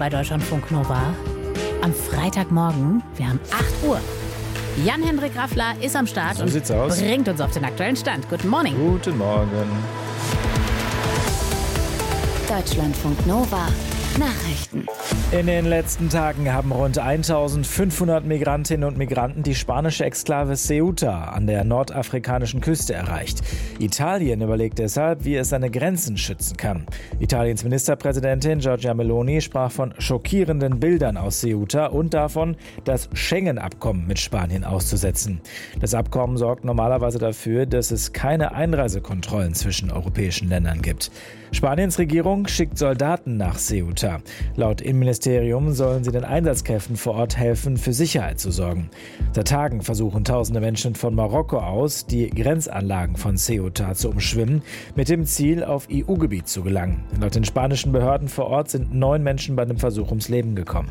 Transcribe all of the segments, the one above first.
bei Deutschlandfunk Nova. Am Freitagmorgen, wir haben 8 Uhr. Jan-Hendrik Raffler ist am Start und bringt uns auf den aktuellen Stand. Guten Morgen. Guten Morgen. Deutschlandfunk Nova. Nachrichten. In den letzten Tagen haben rund 1500 Migrantinnen und Migranten die spanische Exklave Ceuta an der nordafrikanischen Küste erreicht. Italien überlegt deshalb, wie es seine Grenzen schützen kann. Italiens Ministerpräsidentin Giorgia Meloni sprach von schockierenden Bildern aus Ceuta und davon, das Schengen-Abkommen mit Spanien auszusetzen. Das Abkommen sorgt normalerweise dafür, dass es keine Einreisekontrollen zwischen europäischen Ländern gibt. Spaniens Regierung schickt Soldaten nach Ceuta. Laut Innenministerium sollen sie den Einsatzkräften vor Ort helfen, für Sicherheit zu sorgen. Seit Tagen versuchen tausende Menschen von Marokko aus, die Grenzanlagen von Ceuta zu umschwimmen, mit dem Ziel, auf EU-Gebiet zu gelangen. Laut den spanischen Behörden vor Ort sind 9 Menschen bei dem Versuch ums Leben gekommen.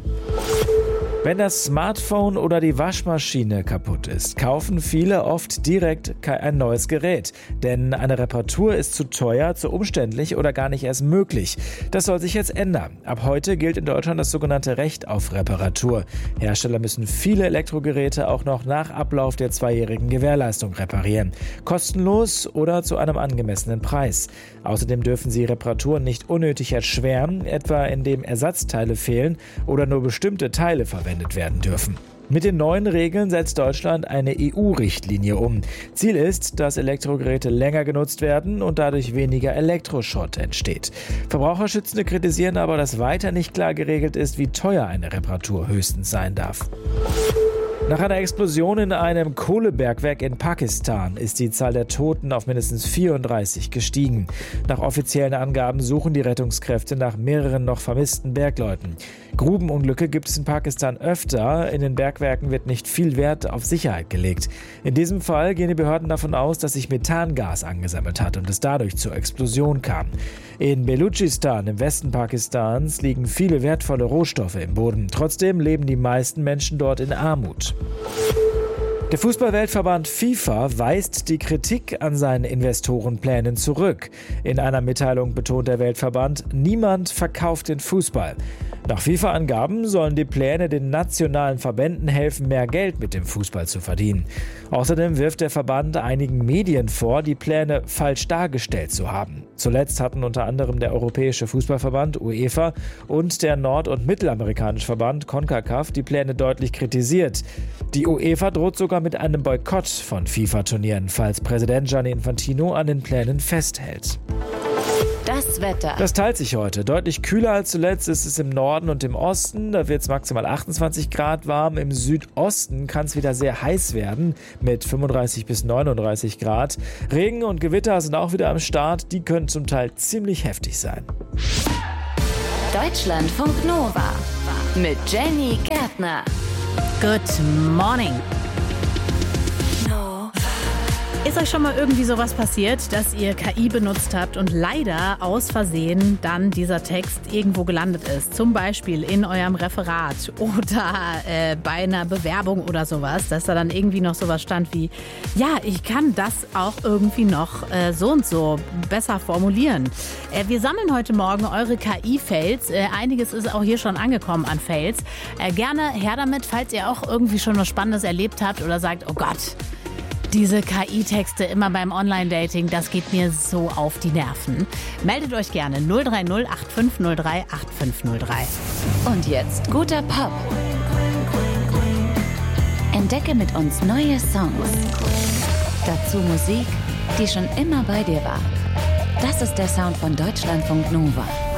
Wenn das Smartphone oder die Waschmaschine kaputt ist, kaufen viele oft direkt ein neues Gerät. Denn eine Reparatur ist zu teuer, zu umständlich oder gar nicht erst möglich. Das soll sich jetzt ändern. Ab heute gilt in Deutschland das sogenannte Recht auf Reparatur. Hersteller müssen viele Elektrogeräte auch noch nach Ablauf der 2-jährigen Gewährleistung reparieren. Kostenlos oder zu einem angemessenen Preis. Außerdem dürfen sie Reparaturen nicht unnötig erschweren, etwa indem Ersatzteile fehlen oder nur bestimmte Teile verwendet werden dürfen. Mit den neuen Regeln setzt Deutschland eine EU-Richtlinie um. Ziel ist, dass Elektrogeräte länger genutzt werden und dadurch weniger Elektroschrott entsteht. Verbraucherschützende kritisieren aber, dass weiter nicht klar geregelt ist, wie teuer eine Reparatur höchstens sein darf. Nach einer Explosion in einem Kohlebergwerk in Pakistan ist die Zahl der Toten auf mindestens 34 gestiegen. Nach offiziellen Angaben suchen die Rettungskräfte nach mehreren noch vermissten Bergleuten. Grubenunglücke gibt es in Pakistan öfter. In den Bergwerken wird nicht viel Wert auf Sicherheit gelegt. In diesem Fall gehen die Behörden davon aus, dass sich Methangas angesammelt hat und es dadurch zur Explosion kam. In Belutschistan, im Westen Pakistans, liegen viele wertvolle Rohstoffe im Boden. Trotzdem leben die meisten Menschen dort in Armut. Der Fußballweltverband FIFA weist die Kritik an seinen Investorenplänen zurück. In einer Mitteilung betont der Weltverband, niemand verkauft den Fußball. Nach FIFA-Angaben sollen die Pläne den nationalen Verbänden helfen, mehr Geld mit dem Fußball zu verdienen. Außerdem wirft der Verband einigen Medien vor, die Pläne falsch dargestellt zu haben. Zuletzt hatten unter anderem der Europäische Fußballverband UEFA und der Nord- und Mittelamerikanische Verband CONCACAF die Pläne deutlich kritisiert. Die UEFA droht sogar mit einem Boykott von FIFA-Turnieren, falls Präsident Gianni Infantino an den Plänen festhält. Das Wetter. Das teilt sich heute. Deutlich kühler als zuletzt ist es im Norden und im Osten. Da wird es maximal 28 Grad warm. Im Südosten kann es wieder sehr heiß werden mit 35 bis 39 Grad. Regen und Gewitter sind auch wieder am Start. Die können zum Teil ziemlich heftig sein. Deutschlandfunk Nova mit Jenny Gärtner. Good morning. Ist euch schon mal irgendwie sowas passiert, dass ihr KI benutzt habt und leider aus Versehen dann dieser Text irgendwo gelandet ist? Zum Beispiel in eurem Referat oder bei einer Bewerbung oder sowas, dass da dann irgendwie noch sowas stand wie, ja, ich kann das auch irgendwie noch so und so besser formulieren. Wir sammeln heute Morgen eure KI-Fails. Einiges ist auch hier schon angekommen an Fails. Gerne her damit, falls ihr auch irgendwie schon was Spannendes erlebt habt oder sagt, oh Gott, diese KI-Texte immer beim Online-Dating, das geht mir so auf die Nerven. Meldet euch gerne 030 8503 8503. Und jetzt guter Pop. Entdecke mit uns neue Songs. Dazu Musik, die schon immer bei dir war. Das ist der Sound von Deutschlandfunk Nova.